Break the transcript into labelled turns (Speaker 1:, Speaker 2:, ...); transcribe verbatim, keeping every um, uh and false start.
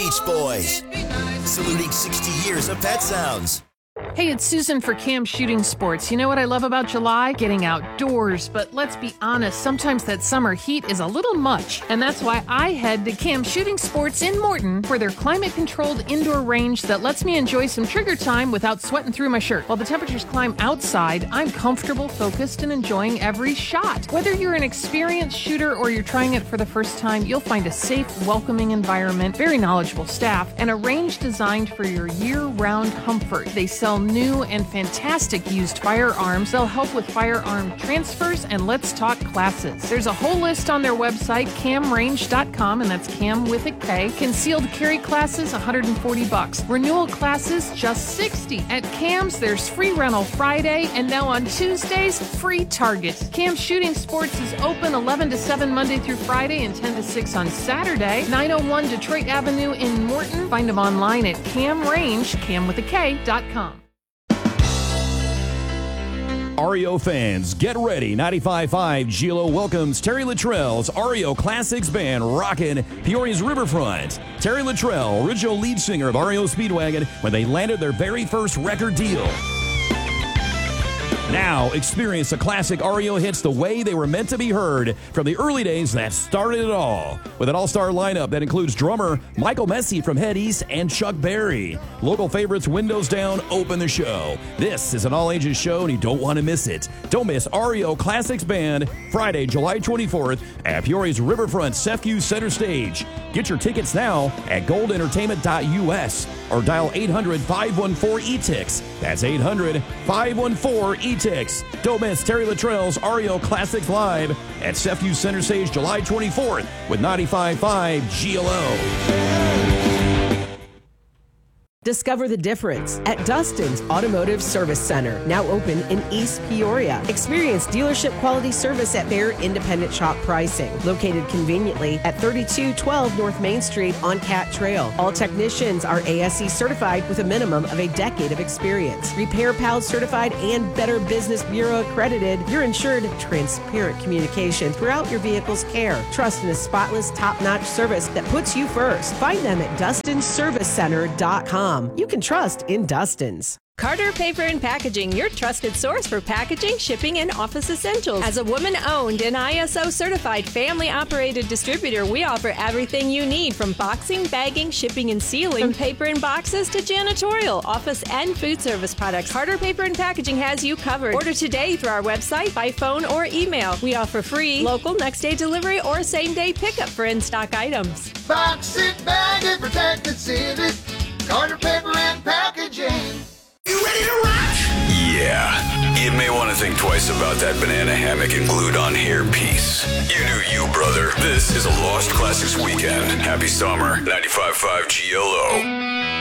Speaker 1: Beach Boys, saluting sixty years of Pet Sounds.
Speaker 2: Hey, it's Susan for Cam Shooting Sports. You know what I love about July? Getting outdoors. But let's be honest, sometimes that summer heat is a little much. And that's why I head to Cam Shooting Sports in Morton for their climate-controlled indoor range that lets me enjoy some trigger time without sweating through my shirt. While the temperatures climb outside, I'm comfortable, focused, and enjoying every shot. Whether you're an experienced shooter or you're trying it for the first time, you'll find a safe, welcoming environment, very knowledgeable staff, and a range designed for your year-round comfort. They sell new and fantastic used firearms. They'll help with firearm transfers and Let's Talk classes. There's a whole list on their website, cam range dot com, and that's Cam with a K. Concealed carry classes, one hundred forty bucks. Renewal classes, just sixty. At Cam's, there's free rental Friday, and now on Tuesdays, free Target. Cam Shooting Sports is open eleven to seven Monday through Friday and ten to six on Saturday. nine oh one Detroit Avenue in Morton. Find them online at Cam Range, cam with a K dot com.
Speaker 3: R E O fans, get ready. ninety-five point five G L O welcomes Terry Luttrell's R E O Classics Band rockin' Peoria's Riverfront. Terry Luttrell, original lead singer of R E O Speedwagon, when they landed their very first record deal. Now, experience the classic R E O hits the way they were meant to be heard from the early days that started it all. With an all-star lineup that includes drummer Michael Messi from Head East and Chuck Berry. Local favorites Windows Down open the show. This is an all-ages show and you don't want to miss it. Don't miss R E O Classics Band Friday, July twenty-fourth at Peoria's Riverfront Sefcu Center Stage. Get your tickets now at gold entertainment dot U S or dial eight hundred, five one four, E T I X. That's eight hundred, five one four, E T I X. Don't miss Terry Luttrell's R E O Classics Live at Sefcu Center Stage July twenty-fourth with ninety-five point five G L O.
Speaker 4: Discover the difference at Dustin's Automotive Service Center, now open in East Peoria. Experience dealership quality service at their independent shop pricing. Located conveniently at thirty-two twelve North Main Street on Cat Trail. All technicians are A S E certified with a minimum of a decade of experience. Repair Pals certified and Better Business Bureau accredited. You're ensured transparent communication throughout your vehicle's care. Trust in a spotless, top-notch service that puts you first. Find them at dustin service center dot com. You can trust in Dustin's.
Speaker 5: Carter Paper and Packaging, your trusted source for packaging, shipping, and office essentials. As a woman-owned and I S O-certified family-operated distributor, we offer everything you need from boxing, bagging, shipping, and sealing, from paper and boxes to janitorial, office, and food service products. Carter Paper and Packaging has you covered. Order today through our website, by phone, or email. We offer free, local, next-day delivery, or same-day pickup for in-stock items.
Speaker 6: Box it, bag it, protect it, seal it. Carter Paper and Packaging. You ready to rock?
Speaker 7: Yeah. You may want to think twice about that banana hammock and glued-on hairpiece. You knew you, brother. This is a Lost Classics weekend. Happy summer. ninety-five point five G L O.